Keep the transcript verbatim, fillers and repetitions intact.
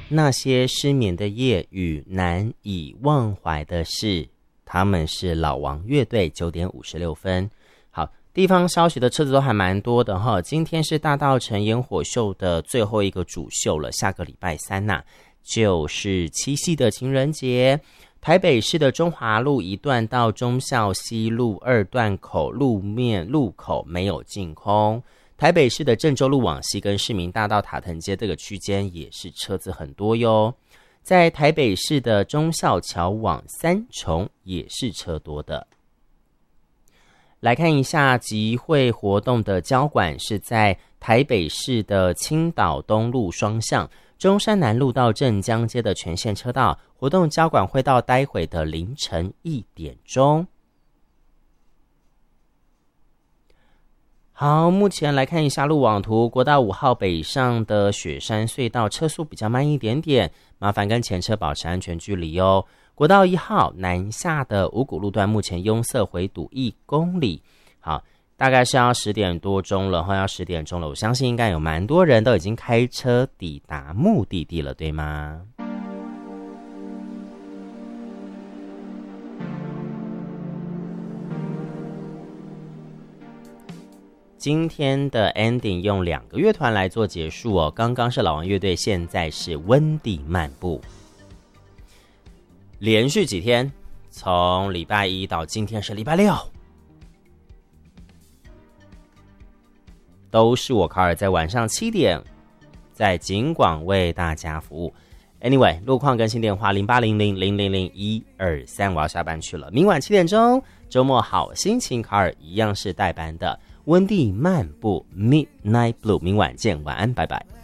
那些失眠的夜与难以忘怀的事。他们是老王乐队，九点五十六分。好，地方消息的车子都还蛮多的哈。今天是大稻埕烟火秀的最后一个主秀了，下个礼拜三呐、啊，就是七夕的情人节。台北市的中华路一段到忠孝西路二段口路面路口没有净空。台北市的郑州路往西跟市民大道塔腾街这个区间也是车子很多哟。在台北市的忠孝桥往三重也是车多的。来看一下集会活动的交管是在台北市的青岛东路双向，中山南路到镇江街的全线车道，活动交管会到待会的凌晨一点钟。好，目前来看一下路网图，国道五号北上的雪山隧道车速比较慢一点点，麻烦跟前车保持安全距离哦。国道一号南下的五股路段目前拥塞回堵一公里。好，大概是要十点多钟了，或要十点钟了，我相信应该有蛮多人都已经开车抵达目的地了，对吗？今天的 ending 用两个乐团来做结束哦，刚刚是老王乐队，现在是温蒂漫步。连续几天，从礼拜一到今天是礼拜六，都是我卡尔在晚上七点在警广为大家服务。Anyway， 路况更新电话零八零零零零零一二三，我要下班去了。明晚七点钟，周末好心情，卡尔一样是代班的温蒂漫步 Midnight Blue， 明晚见，晚安，拜拜。